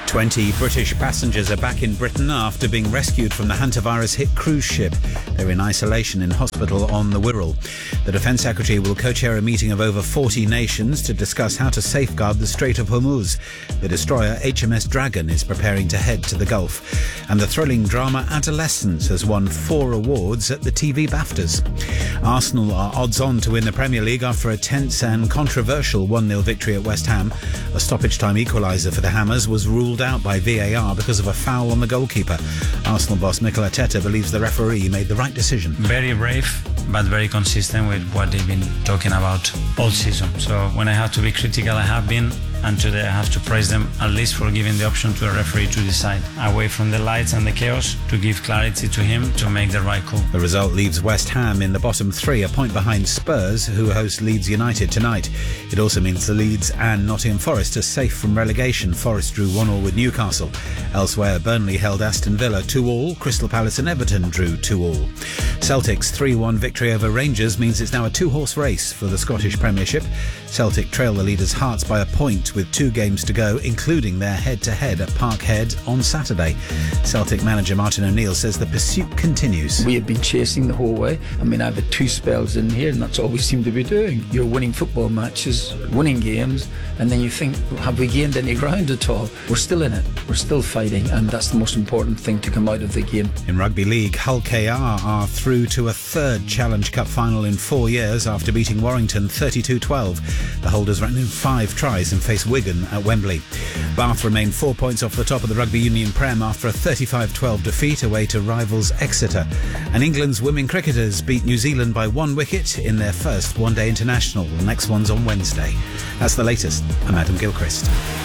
20 British passengers are back in Britain after being rescued from the hantavirus-hit cruise ship. They're in isolation in hospital on the Wirral. The Defence Secretary will co-chair a meeting of over 40 nations to discuss how to safeguard the Strait of Hormuz. The destroyer HMS Dragon is preparing to head to the Gulf. And the thrilling drama Adolescence has won 4 awards at the TV BAFTAs. Arsenal are odds-on to win the Premier League after a tense and controversial 1-0 victory at West Ham. A stoppage-time equaliser for the Hammers was ruled out by VAR because of a foul on the goalkeeper. Arsenal boss Mikel Arteta believes the referee made the right decision. Very brave, but very consistent with what they've been talking about all season. So when I have to be critical, I have been, and today I have to praise them at least for giving the option to a referee to decide, away from the lights and the chaos, to give clarity to him to make the right call. The result leaves West Ham in the bottom 3, a point behind Spurs, who host Leeds United tonight. It also means the Leeds and Nottingham Forest are safe from relegation. Forest drew 1-1 with Newcastle. Elsewhere, Burnley held Aston Villa 2-2. Crystal Palace and Everton drew 2-2. Celtic's 3-1 victory over Rangers means it's now a 2-horse race for the Scottish Premiership. Celtic trail the leaders Hearts by a point with 2 games to go, including their head-to-head at Parkhead on Saturday. Celtic manager Martin O'Neill says the pursuit continues. We have been chasing the whole way. I mean, I've had 2 spells in here, and that's all we seem to be doing. You're winning football matches, winning games, and then you think, have we gained any ground at all? We're still in it. We're still fighting, and that's the most important thing to come out of the game. In Rugby League, Hull KR are through to a 3rd Challenge Cup final in 4 years after beating Warrington 32-12. The holders ran in 5 tries and face Wigan at Wembley. Bath remain 4 points off the top of the Rugby Union Prem after a 35-12 defeat away to rivals Exeter. And England's women cricketers beat New Zealand by 1 wicket in their first one-day international. The next one's on Wednesday. That's the latest. I'm Adam Gilchrist.